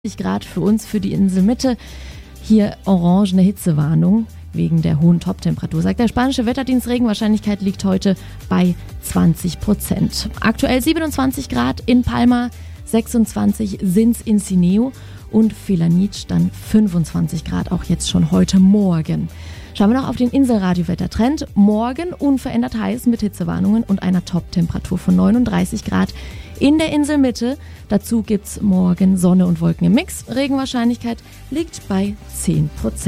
Grad für uns, für die Inselmitte. Hier orangene Hitzewarnung wegen der hohen Toptemperatur. Sagt der spanische Wetterdienst, Regenwahrscheinlichkeit liegt heute bei 20%. Aktuell 27 Grad in Palma, 26 sind's in Sineu und Felanitsch dann 25 Grad, auch jetzt schon heute Morgen. Schauen wir noch auf den Inselradio-Wettertrend. Morgen unverändert heiß mit Hitzewarnungen und einer Toptemperatur von 39 Grad in der Inselmitte. Dazu gibt's morgen Sonne und Wolken im Mix. Regenwahrscheinlichkeit liegt bei 10%.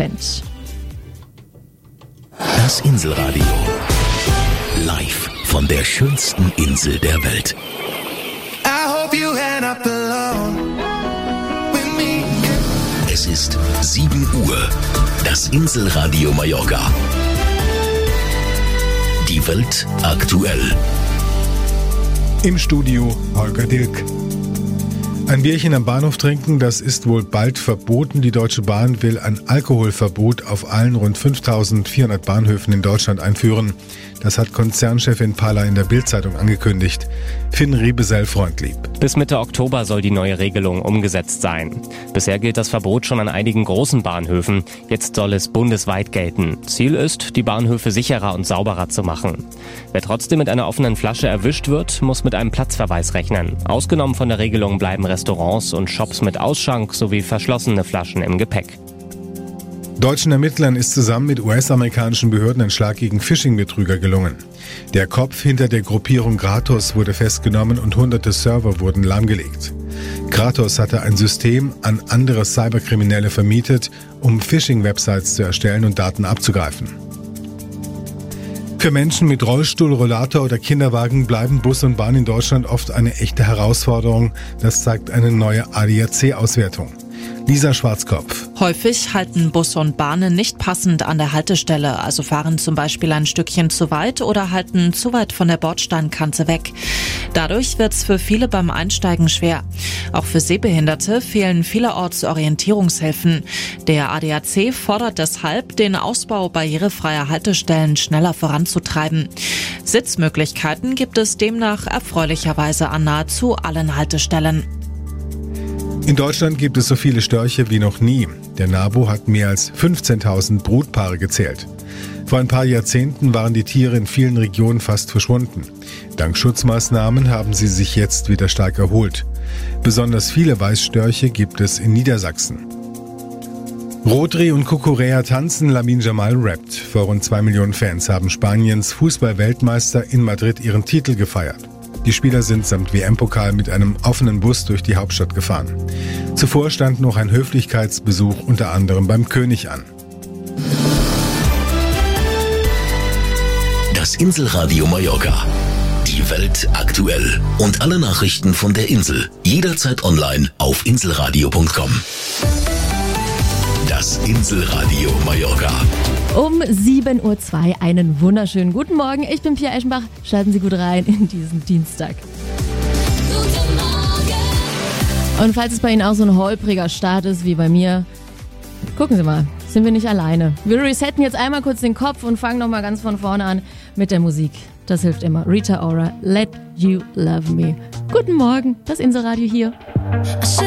Das Inselradio. Live von der schönsten Insel der Welt. I hope you end up alone with me. Es ist 7 Uhr. Das Inselradio Mallorca. Die Welt aktuell. Im Studio Holger Dilk. Ein Bierchen am Bahnhof trinken, das ist wohl bald verboten. Die Deutsche Bahn will ein Alkoholverbot auf allen rund 5.400 Bahnhöfen in Deutschland einführen. Das hat Konzernchefin Palla in der Bild-Zeitung angekündigt. Finn Riebesell freundlieb. Bis Mitte Oktober soll die neue Regelung umgesetzt sein. Bisher gilt das Verbot schon an einigen großen Bahnhöfen. Jetzt soll es bundesweit gelten. Ziel ist, die Bahnhöfe sicherer und sauberer zu machen. Wer trotzdem mit einer offenen Flasche erwischt wird, muss mit einem Platzverweis rechnen. Ausgenommen von der Regelung bleiben Restaurants und Shops mit Ausschank sowie verschlossene Flaschen im Gepäck. Deutschen Ermittlern ist zusammen mit US-amerikanischen Behörden ein Schlag gegen Phishing-Betrüger gelungen. Der Kopf hinter der Gruppierung Gratos wurde festgenommen und hunderte Server wurden lahmgelegt. Gratos hatte ein System an andere Cyberkriminelle vermietet, um Phishing-Websites zu erstellen und Daten abzugreifen. Für Menschen mit Rollstuhl, Rollator oder Kinderwagen bleiben Bus und Bahn in Deutschland oft eine echte Herausforderung. Das zeigt eine neue ADAC-Auswertung. Lisa Schwarzkopf. Häufig halten Busse und Bahnen nicht passend an der Haltestelle, also fahren zum Beispiel ein Stückchen zu weit oder halten zu weit von der Bordsteinkante weg. Dadurch wird's für viele beim Einsteigen schwer. Auch für Sehbehinderte fehlen vielerorts Orientierungshilfen. Der ADAC fordert deshalb, den Ausbau barrierefreier Haltestellen schneller voranzutreiben. Sitzmöglichkeiten gibt es demnach erfreulicherweise an nahezu allen Haltestellen. In Deutschland gibt es so viele Störche wie noch nie. Der NABU hat mehr als 15.000 Brutpaare gezählt. Vor ein paar Jahrzehnten waren die Tiere in vielen Regionen fast verschwunden. Dank Schutzmaßnahmen haben sie sich jetzt wieder stark erholt. Besonders viele Weißstörche gibt es in Niedersachsen. Rodri und Cucurella tanzen, Lamine Yamal rappt. Vor rund 2 Millionen Fans haben Spaniens Fußball-Weltmeister in Madrid ihren Titel gefeiert. Die Spieler sind samt WM-Pokal mit einem offenen Bus durch die Hauptstadt gefahren. Zuvor stand noch ein Höflichkeitsbesuch unter anderem beim König an. Das Inselradio Mallorca. Die Welt aktuell. Und alle Nachrichten von der Insel. Jederzeit online auf inselradio.com. Das Inselradio Mallorca. Um 7.02 Uhr einen wunderschönen guten Morgen. Ich bin Pia Eschenbach. Schalten Sie gut rein in diesen Dienstag. Guten Morgen. Und falls es bei Ihnen auch so ein holpriger Start ist wie bei mir, gucken Sie mal, sind wir nicht alleine. Wir resetten jetzt einmal kurz den Kopf und fangen nochmal ganz von vorne an mit der Musik. Das hilft immer. Rita Ora, Let You Love Me. Guten Morgen, das Inselradio hier.